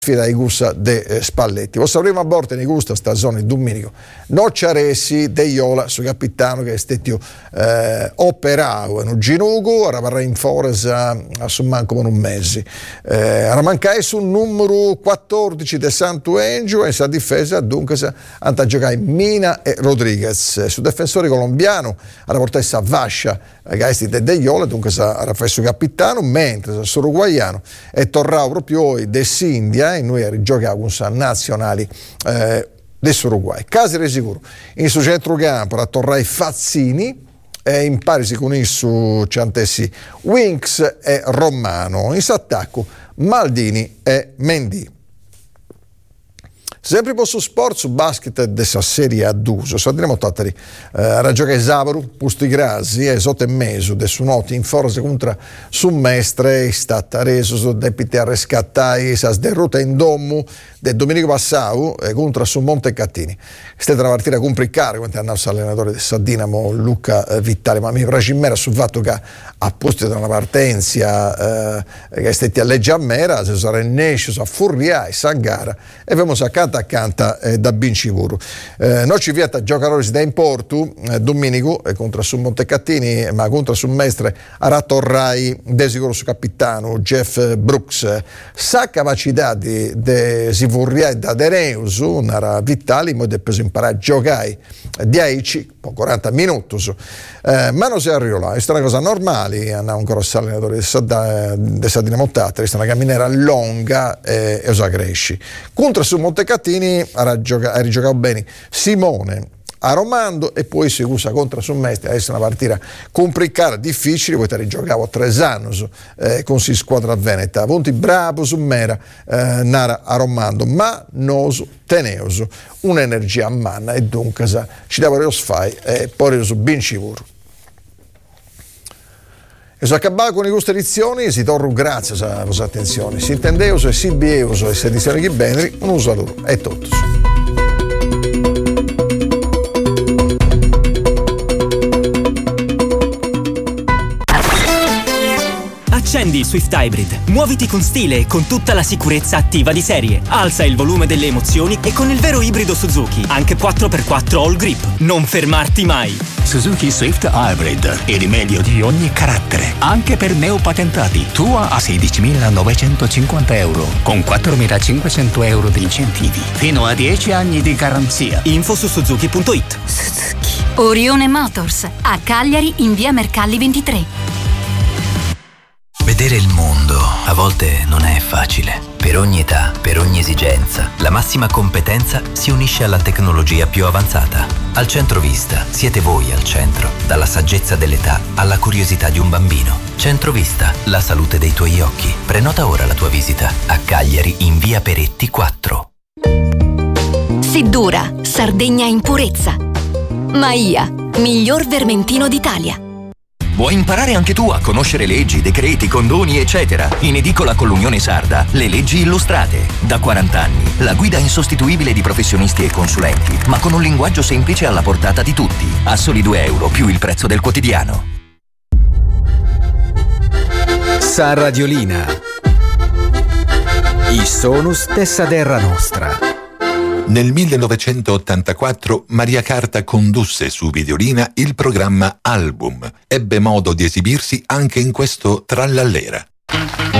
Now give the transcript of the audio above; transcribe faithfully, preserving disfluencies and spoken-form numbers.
sfida di gusta de eh, Spalletti. Vostra prima volta in gusta sta zona di Domenico Nocciaresi de Iola su capitano che è stato eh, operato in un ginugo, ora verrà in Forest a, a manco un mese. Eh, era mancare sul numero quattordici del Santo Engio e sa difesa dunque anta giocare Mina e Rodriguez. Su difensore colombiano ha portato essa Vascia Gaisti de de Iola dunque ha fatto su capitano, mentre su uruguaiano è tornato proprio de Sindia e noi rigiochiamo con sa nazionali eh, dell'Uruguay. Casi sicuro in suo centrocampo a tornare Fazzini e in pari si con isso Ciantessi Winks e Romano, in attacco Maldini e Mendy. Sempre per su sport, su basket dessa serie ad uso, saremo tattari eh, a giocare Savaru, Pusti Grasi e sotto e mezzo de su noti in forza contro su mestre, è stata reso su depite a rescattai, sa sderrota in domu del Domenico Passau e contro su Monte Cattini. È stata una partita complicata, quando è andato l'allenatore del Dinamo Luca eh, Vitale, ma mi piace mera sul fatto che a posto di una partenza eh, che è stata a legge a mera, si sarà nescio a furriare, sa gara e abbiamo saccato accanto eh, da Bincivuru. Eh, noi ci vieta giocatori da importu eh, Domenico eh, contro su Montecattini, ma contro su mestre Aratorrai de sicuro su capitano Jeff Brooks. Sa capacità di de Sivurriai da Dereus nara Vitali, mo de peso imparare a giocare dieci, quaranta minuti eh, ma non si arriva là, è una cosa normale, hanno un grosso allenatore di Sadina Mottata, è una camminera lunga e, e usa cresci. Contro su Montecattini ha rigiocato bene Simone a Romando e poi si usa contro su Mestre, adesso è una partita complicata, difficile, poi ti rigiocavo a tre anni eh, con si squadra veneta, punti bravo su Mera, eh, Nara a Romando, ma noso teneoso, un'energia a manna e dunque sa, ci dava lo sfai e poi su Bincivuru. E se acabava con queste edizioni, si torna grazie alla vostra attenzione. Si intendeuso e si bieuso e se edizioni che bene, un saluto e tutto. Accendi Swift Hybrid, muoviti con stile e con tutta la sicurezza attiva di serie. Alza il volume delle emozioni e con il vero ibrido Suzuki, anche quattro per quattro all grip. Non fermarti mai. Suzuki Swift Hybrid, il meglio di ogni carattere, anche per neopatentati. Tua a sedicimilanovecentocinquanta euro, con quattromilacinquecento euro di incentivi, fino a dieci anni di garanzia. Info su suzuki punto it. Suzuki. Orione Motors, a Cagliari in via Mercalli ventitré. Vedere il mondo a volte non è facile. Per ogni età, per ogni esigenza, la massima competenza si unisce alla tecnologia più avanzata. Al Centrovista siete voi al centro, dalla saggezza dell'età alla curiosità di un bambino. Centrovista, la salute dei tuoi occhi. Prenota ora la tua visita a Cagliari in via Peretti quattro. Seddura, Sardegna in purezza. Maia, miglior vermentino d'Italia. Vuoi imparare anche tu a conoscere leggi, decreti, condoni, eccetera? In edicola con l'Unione Sarda, le leggi illustrate. Da quaranta anni, la guida insostituibile di professionisti e consulenti, ma con un linguaggio semplice alla portata di tutti. A soli due euro più il prezzo del quotidiano. Sa Radiolina. I sonus tessa terra nostra. Nel millenovecentottantaquattro Maria Carta condusse su Videolina il programma Album. Ebbe modo di esibirsi anche in questo Trallallera.